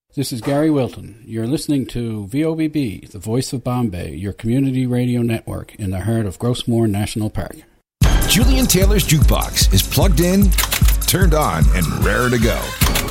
This is Gary Wilton. You're listening to VOBB, the voice of Bombay, your community radio network in the heart of Grossmoor National Park. Julian Taylor's Jukebox is plugged in, turned on, and raring to go.